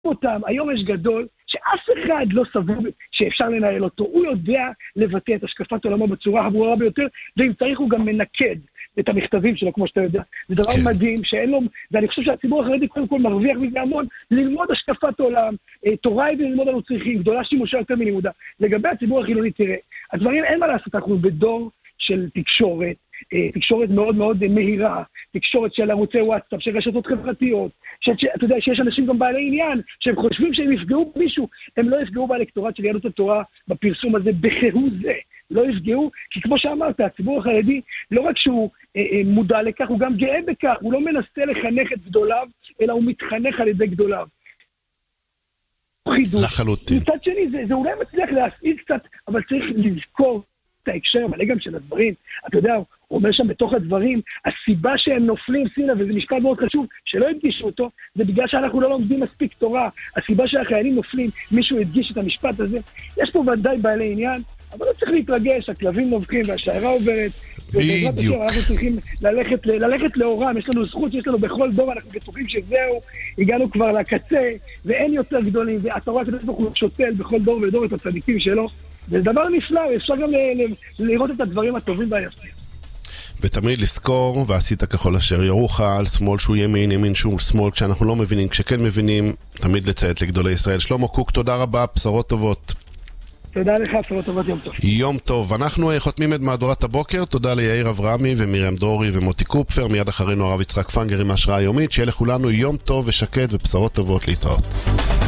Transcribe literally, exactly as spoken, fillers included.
אותם, היום יש גדול, שאף אחד לא סבור שאפשר לנהל אותו, הוא יודע לבטא את השקפת עולמו בצורה הברורה ביותר, ואם צריך הוא גם מנקד את המכתבים שלו, כמו שאתה יודע. זה דבר כן. מדהים, שאין לו, ואני חושב שהציבור החרדי קודם כל מרוויח מזה המון, ללמוד השקפת עולם, תורה היא וללמוד אנו צריכים, גדולה שימושה יותר מלימודה. לגבי הציבור החילוני, תראה, הדברים אין מה לעשות, אנחנו בדור של תקשורת, תקשורת מאוד מאוד מהירה, תקשורת של ערוצי וואטסאפ, של רשתות חברתיות, שאתה יודע שיש אנשים גם בעלי עניין, שהם חושבים שהם יפגעו במישהו, הם לא יפגעו באלקטורט של יהדות התורה בפרסום הזה, בכהוא זה, לא יפגעו, כי כמו שאמרת, הציבור החרדי, לא רק שהוא אה, אה, מודע לכך, הוא גם גאה בכך, הוא לא מנסה לחנך את גדוליו, אלא הוא מתחנך על ידי גדוליו. לחלוטין. מצד שני, זה, זה אולי מצליח להסעיד קצת, אבל צריך לזכור את ההקשר המלא גם של הדברים. אתה יודע, הוא אומר שם בתוך הדברים, הסיבה שהם נופלים, סינה, וזה משפט מאוד חשוב, שלא הדגישו אותו, זה בגלל שאנחנו לא לומדים מספיק תורה. הסיבה שהחיילים נופלים, מישהו הדגיש את המשפט הזה. יש פה ודאי בעלי עניין, אבל לא צריך להתרגש, הכלבים נובחים והשיירה עוברת. בדיוק. אנחנו צריכים ללכת, ללכת לאורם, יש לנו זכות, יש לנו בכל דור, אנחנו בטוחים שזהו, הגענו כבר לקצה, ואין יותר גדולים, והתורה כדי הוא שותל בכל דור ודור את הצדיקים שלו. זה דבר נפלא, אפשר גם לראות את הדברים הטובים והיפים. ותמיד לזכור, ועשית ככל אשר ירוך, על שמאל שהוא ימין, ימין שהוא שמאל, כשאנחנו לא מבינים, כשכן מבינים, תמיד לציית לגדולי ישראל. שלמה קוק, תודה רבה, בשורות טובות. תודה לך, בשורות טובות, יום טוב. יום טוב. אנחנו חותמים את מהדורת הבוקר. תודה ליאיר אברהמי ומרים דרורי ומוטי קופפר. מיד אחרינו הרב יצחק פנגר עם ההשראה היומית. שיהיה לכולנו יום טוב ושקט ובשורות טובות להתראות.